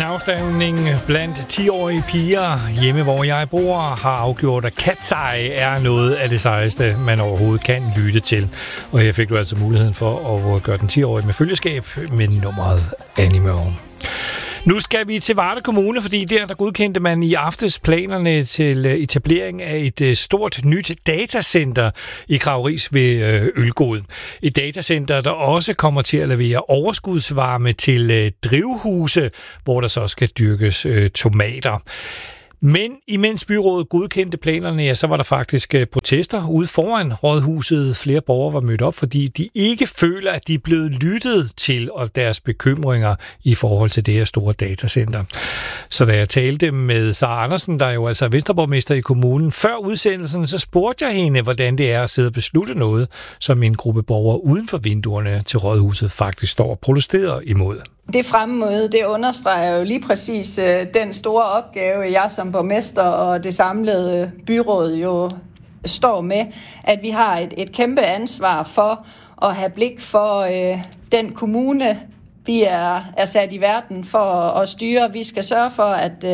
En afstemning blandt 10-årige piger hjemme, hvor jeg bor, har afgjort, at Cat's Eye er noget af det sejeste, man overhovedet kan lytte til. Og her fik du altså muligheden for at gøre den 10-årige med følgeskab med nummeret Animal. Nu skal vi til Varde Kommune, fordi der godkendte man i aftes planerne til etablering af et stort nyt datacenter i Kragris ved Ølgod. Et datacenter, der også kommer til at levere overskudsvarme til drivhuse, hvor der så skal dyrkes tomater. Men imens byrådet godkendte planerne, ja, så var der faktisk protester ude foran rådhuset. Flere borgere var mødt op, fordi de ikke føler, at de er blevet lyttet til og deres bekymringer i forhold til det her store datacenter. Så da jeg talte med Sara Andersen, der er jo altså venstreborgmester i kommunen, før udsendelsen, så spurgte jeg hende, hvordan det er at sidde og beslutte noget, som en gruppe borgere uden for vinduerne til rådhuset faktisk står og protesterer imod. Det fremmøde, det understreger jo lige præcis den store opgave, jeg som borgmester og det samlede byråd jo står med, at vi har et kæmpe ansvar for at have blik for den kommune, vi er sat i verden for at styre. Vi skal sørge for,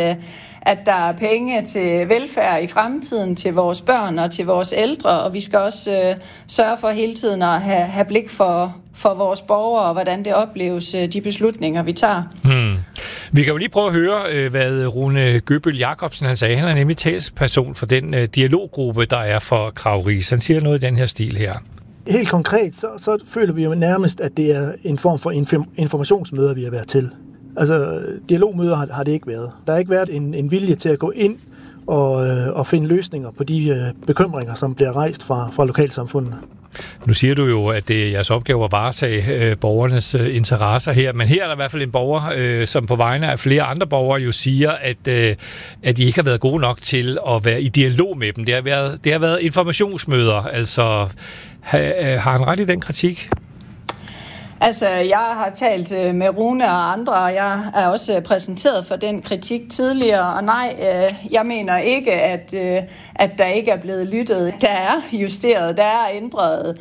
at der er penge til velfærd i fremtiden, til vores børn og til vores ældre, og vi skal også sørge for hele tiden at have blik for vores borgere, og hvordan det opleves, de beslutninger, vi tager. Vi kan jo lige prøve at høre, hvad Rune Gøbøl Jacobsen han sagde. Han er nemlig talsperson for den dialoggruppe, der er for Kragris. Han siger noget i den her stil her. Helt konkret, så føler vi jo nærmest, at det er en form for informationsmøder, vi har været til. Altså, dialogmøder har det ikke været. Der har ikke været en vilje til at gå ind og finde løsninger på de bekymringer, som bliver rejst fra lokalsamfundene. Nu siger du jo, at det er jeres opgave at varetage borgernes interesser her, men her er der i hvert fald en borger, som på vegne af flere andre borgere jo siger, at I ikke har været gode nok til at være i dialog med dem. Det har været informationsmøder, altså har han ret i den kritik? Altså, jeg har talt med Rune og andre, og jeg er også præsenteret for den kritik tidligere, og nej, jeg mener ikke, at der ikke er blevet lyttet. Der er justeret, der er ændret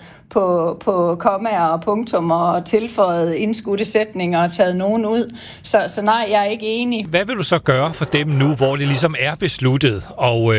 på kommaer og punktummer og tilføjet indskudte sætninger og taget nogen ud. Så nej, jeg er ikke enig. Hvad vil du så gøre for dem nu, hvor det ligesom er besluttet, og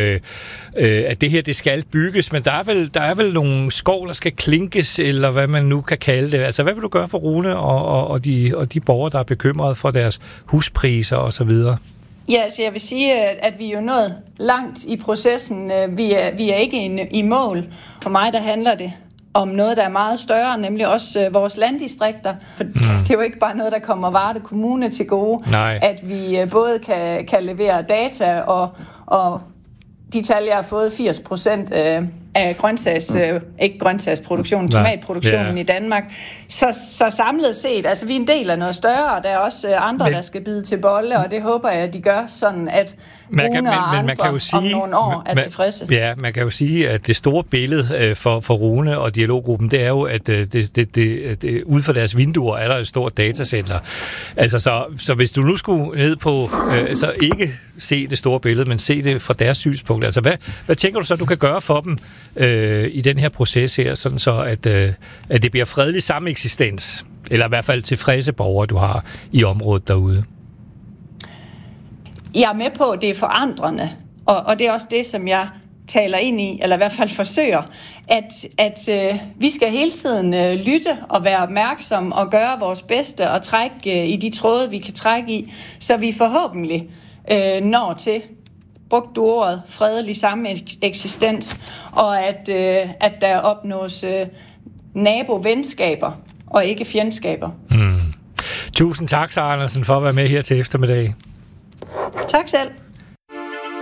at det her det skal bygges, men der er vel nogle skov, der skal klinkes, eller hvad man nu kan kalde det. Altså, hvad vil du gøre for Rune og de borgere, der er bekymrede for deres huspriser osv.? Ja, så jeg vil sige, at vi er jo nået langt i processen. Vi er ikke i mål. For mig, der handler det om noget, der er meget større, nemlig også vores landdistrikter. For det er jo ikke bare noget, der kommer Varde Kommune til gode. Nej. At vi både kan levere data, og de tal, jeg har fået, 80% af tomatproduktionen i Danmark. Så samlet set, altså vi er en del af noget større, og der er også andre, der skal bide til bolle, og det håber jeg, at de gør, sådan at Rune og andre om nogle år er tilfredse. Ja, man kan jo sige, at det store billede for Rune og dialoggruppen, det er jo, at det ud for deres vinduer er der et stort datacenter. Altså, så hvis du nu skulle ned på, altså ikke se det store billede, men se det fra deres synspunkt, altså hvad tænker du så, du kan gøre for dem i den her proces her, sådan så at det bliver fredelig sameksistens, eller i hvert fald tilfredse borgere, du har i området derude? Jeg er med på, at det er forandrende, og det er også det, som jeg taler ind i, eller i hvert fald forsøger, at vi skal hele tiden lytte og være opmærksomme og gøre vores bedste og trække i de tråde, vi kan trække i, så vi forhåbentlig når til, brugt du ordet, fredelig sameksistens, og at der opnås nabovenskaber og ikke fjendskaber. Tusind tak, Sara Andersen, for at være med her til eftermiddag. Tak selv.